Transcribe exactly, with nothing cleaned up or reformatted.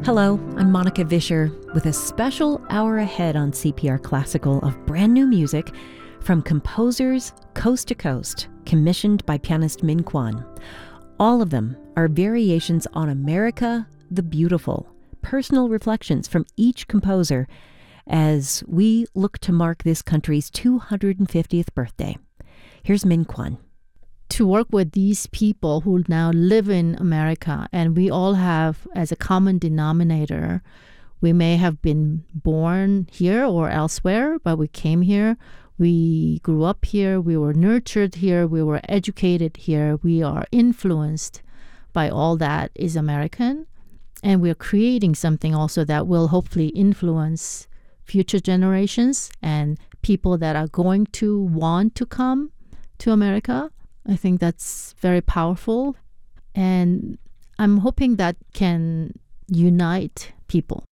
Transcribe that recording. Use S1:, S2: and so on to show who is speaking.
S1: Hello, I'm Monica Vischer with a special hour ahead on C P R Classical of brand new music from composers coast to coast, commissioned by pianist Min Kwan. All of them are variations on America the Beautiful, personal reflections from each composer as we look to mark this country's two hundred fiftieth birthday. Here's Min Kwan.
S2: To work with these people who now live in America, and we all have as a common denominator, we may have been born here or elsewhere, but we came here, we grew up here, we were nurtured here, we were educated here, we are influenced by all that is American, and we're creating something also that will hopefully influence future generations and people that are going to want to come to America. I think that's very powerful, and I'm hoping that can unite people.